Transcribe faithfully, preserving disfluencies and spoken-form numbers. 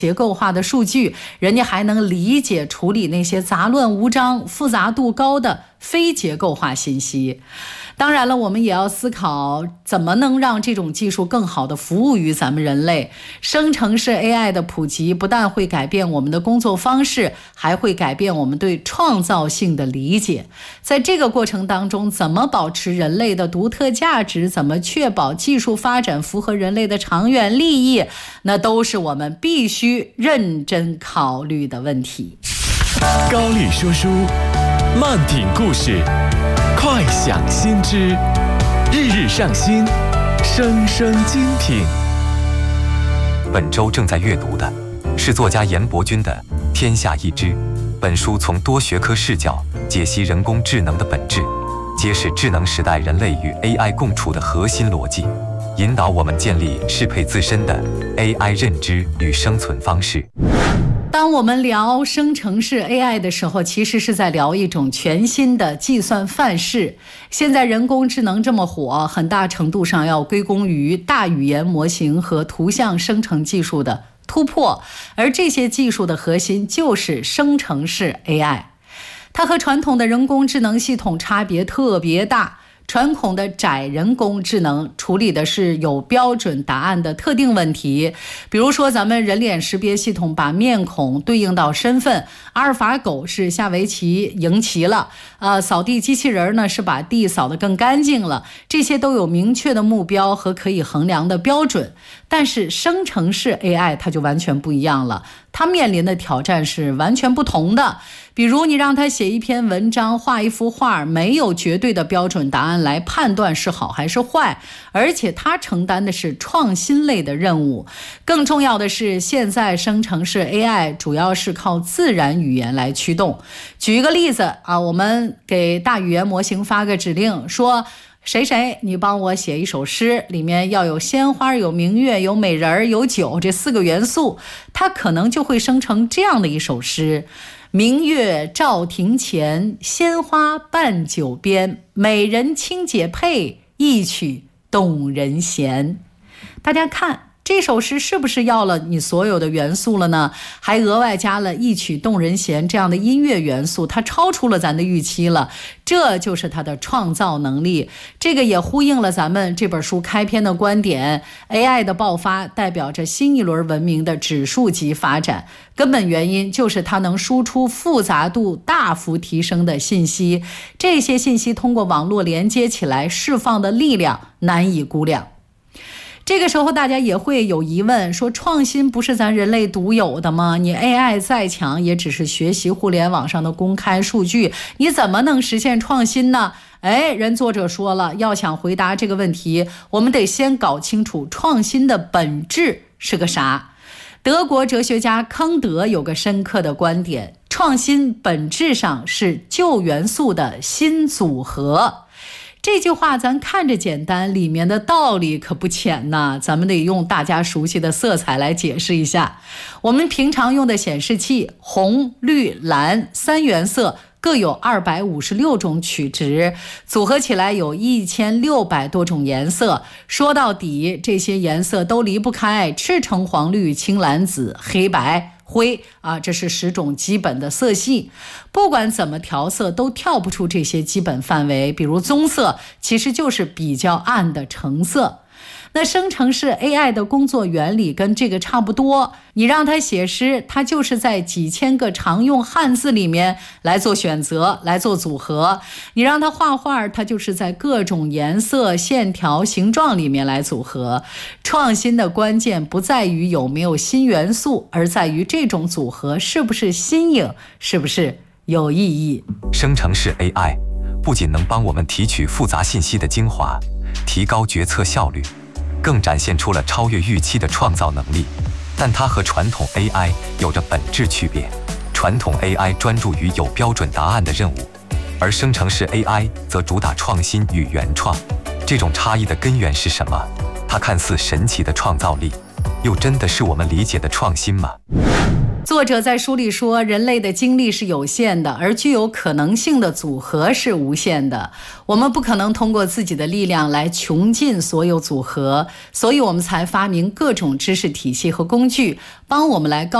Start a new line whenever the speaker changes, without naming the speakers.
结构化的数据，人家还能理解处理那些杂乱无章、复杂度高的非结构化信息。当然了，我们也要思考怎么能让这种技术更好地服务于咱们人类。生成式 A I 的普及不但会改变我们的工作方式，还会改变我们对创造性的理解。在这个过程当中，怎么保持人类的独特价值，怎么确保技术发展符合人类的长远利益，那都是我们必须认真考虑的问题。
高丽说书，慢品故事，快享新知，日日上新，声声精品。
本周正在阅读的是作家严伯钧的《天下一知》。本书从多学科视角解析人工智能的本质，揭示智能时代人类与 A I 共处的核心逻辑，引导我们建立适配自身的 A I 认知与生存方式。
当我们聊生成式 A I 的时候，其实是在聊一种全新的计算范式。现在人工智能这么火，很大程度上要归功于大语言模型和图像生成技术的突破，而这些技术的核心就是生成式 A I。它和传统的人工智能系统差别特别大。传统的窄人工智能处理的是有标准答案的特定问题，比如说咱们人脸识别系统把面孔对应到身份，阿尔法狗是下围棋赢棋了，呃，扫地机器人呢是把地扫得更干净了，这些都有明确的目标和可以衡量的标准。但是生成式 A I 它就完全不一样了，它面临的挑战是完全不同的。比如你让它写一篇文章，画一幅画，没有绝对的标准答案来判断是好还是坏，而且它承担的是创新类的任务。更重要的是，现在生成式 A I 主要是靠自然语言来驱动。举一个例子啊，我们给大语言模型发个指令，说谁谁你帮我写一首诗，里面要有鲜花、有明月、有美人、有酒这四个元素，它可能就会生成这样的一首诗：明月照庭前，鲜花伴酒边，美人轻解佩，一曲动人弦。大家看这首诗是不是要了你所有的元素了呢？还额外加了一曲动人弦这样的音乐元素，它超出了咱的预期了，这就是它的创造能力。这个也呼应了咱们这本书开篇的观点， A I 的爆发代表着新一轮文明的指数级发展，根本原因就是它能输出复杂度大幅提升的信息，这些信息通过网络连接起来，释放的力量难以估量。这个时候大家也会有疑问，说创新不是咱人类独有的吗？你 A I 再强也只是学习互联网上的公开数据，你怎么能实现创新呢？哎，人作者说了，要想回答这个问题，我们得先搞清楚创新的本质是个啥。德国哲学家康德有个深刻的观点，创新本质上是旧元素的新组合。这句话咱看着简单，里面的道理可不浅呐，咱们得用大家熟悉的色彩来解释一下。我们平常用的显示器，红、绿、蓝三原色各有二百五十六种取值，组合起来有一千六百多种颜色。说到底，这些颜色都离不开赤橙黄绿青蓝紫黑白灰啊，这是十种基本的色系。不管怎么调色，都跳不出这些基本范围。比如棕色，其实就是比较暗的橙色。那生成式 A I 的工作原理跟这个差不多，你让它写诗，它就是在几千个常用汉字里面来做选择，来做组合；你让它画画，它就是在各种颜色、线条、形状里面来组合。创新的关键不在于有没有新元素，而在于这种组合是不是新颖，是不是有意义。
生成式 A I 不仅能帮我们提取复杂信息的精华，提高决策效率，更展现出了超越预期的创造能力，但它和传统 A I 有着本质区别。传统 A I 专注于有标准答案的任务，而生成式 A I 则主打创新与原创。这种差异的根源是什么？它看似神奇的创造力，又真的是我们理解的创新吗？
作者在书里说，人类的精力是有限的，而具有可能性的组合是无限的。我们不可能通过自己的力量来穷尽所有组合，所以我们才发明各种知识体系和工具，帮我们来高